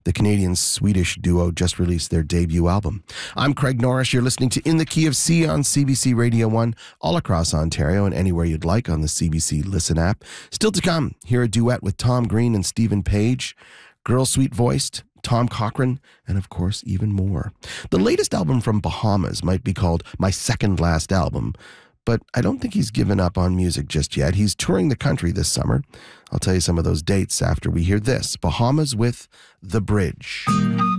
The Canadian-Swedish duo just released their debut album. I'm Craig Norris. You're listening to In the Key of C on CBC Radio 1, all across Ontario and anywhere you'd like on the CBC Listen app. Still to come, hear a duet with Tom Green and Stephen Page, Girl Sweet Voiced, Tom Cochrane, and of course, even more. The latest album from Bahamas might be called My Second Last Album, but I don't think he's given up on music just yet. He's touring the country this summer. I'll tell you some of those dates after we hear this. Bahamas with The Bridge.